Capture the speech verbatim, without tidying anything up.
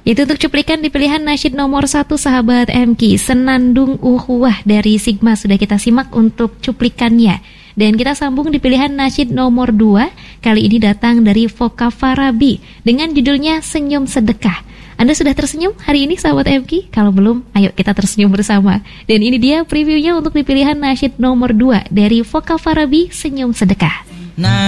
Itu untuk cuplikan di pilihan nasyid nomor satu sahabat M K, Senandung Uhuwah dari Sigma. Sudah kita simak untuk cuplikannya. Dan kita sambung di pilihan nasyid nomor dua. Kali ini datang dari Foka Farabi dengan judulnya Senyum Sedekah. Anda sudah tersenyum hari ini sahabat M K? Kalau belum, ayo kita tersenyum bersama. Dan ini dia previewnya untuk di pilihan nasyid nomor dua dari Foka Farabi, Senyum Sedekah. Nah